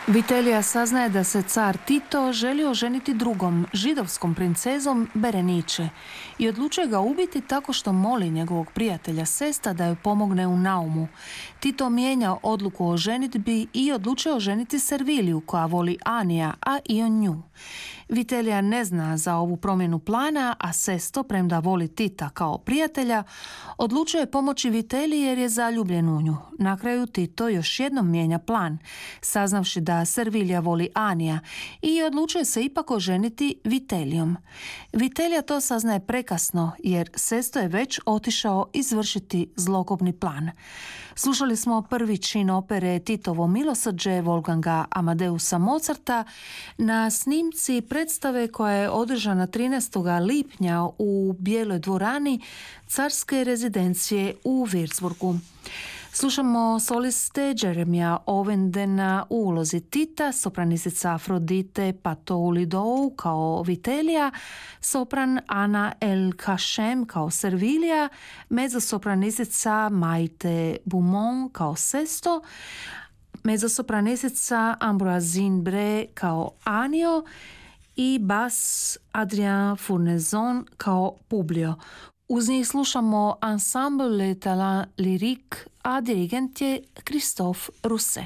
Vitelija saznaje da se car Tito želi oženiti drugom, židovskom princezom Berenice i odlučuje ga ubiti tako što moli njegovog prijatelja Sesta da joj pomogne u naumu. Tito mijenja odluku o ženidbi i odlučuje oženiti Serviliju koja voli Anija, a i on nju. Vitelija ne zna za ovu promjenu plana, a Sesto, premda voli Tita kao prijatelja, odlučuje pomoći Viteliji jer je zaljubljen u nju. Na kraju Tito još jednom mijenja plan, saznavši da Servilija voli Anija, i odlučuje se ipak oženiti Vitelijom. Vitelija to saznaje prekasno jer Sesto je već otišao izvršiti zlokobni plan. Slušali smo prvi čin opere Titovo milosrđe Wolfganga Amadeusa Mozarta na snimci predstave koja je održana 13. lipnja u Bijeloj dvorani carske rezidencije u Würzburgu. Slušamo soliste Jeremija Ovendena u ulozi Tita, sopranistica Afrodite Patoulidou kao Vitelija, sopran Ana El Kashem kao Servilija, mezzosopranistica Maite Beaumont kao Sesto, mezzosopranistica Ambroisine Bre kao Anio i bas Adrien Fournezon kao Publio. Uz njih slušamo Ensemble Les Talents Lyriques, a dirigent je Christophe Rousset.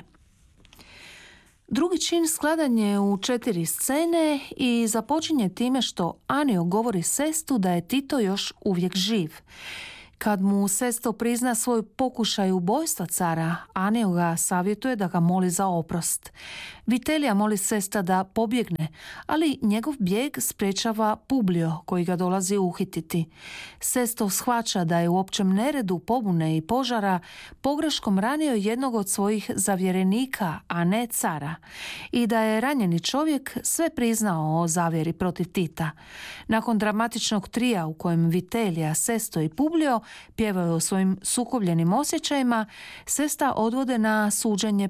Drugi čin skladan je u 4 scene i započinje time što Anio govori Sestu da je Tito još uvijek živ. Kad mu Sesto prizna svoj pokušaj ubojstva cara, Anio ga savjetuje da ga moli za oprost. Vitelija moli Sesta da pobjegne, ali njegov bijeg sprečava Publio koji ga dolazi uhititi. Sesto shvaća da je u općem neredu, pobune i požara pogreškom ranio jednog od svojih zavjerenika, a ne cara, i da je ranjeni čovjek sve priznao o zavjeri protiv Tita. Nakon dramatičnog trija u kojem Vitelija, Sesto i Publio pjevaju o svojim sukobljenim osjećajima, Sesta odvode na suđenje